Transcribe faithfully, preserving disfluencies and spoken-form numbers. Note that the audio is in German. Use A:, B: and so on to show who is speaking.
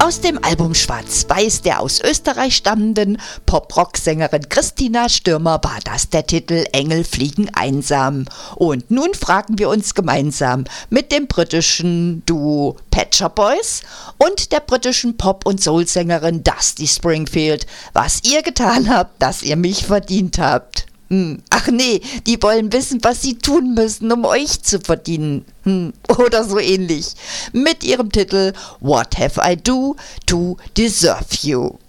A: Aus dem Album Schwarz-Weiß der aus Österreich stammenden Pop-Rock-Sängerin Christina Stürmer war das der Titel Engel fliegen einsam. Und nun fragen wir uns gemeinsam mit dem britischen Duo Pet Shop Boys und der britischen Pop- und Soul-Sängerin Dusty Springfield, was ihr getan habt, dass ihr mich verdient habt. Hm. Ach nee, die wollen wissen, was sie tun müssen, um euch zu verdienen. Hm. Oder so ähnlich. Mit ihrem Titel What Have I Do to Deserve You.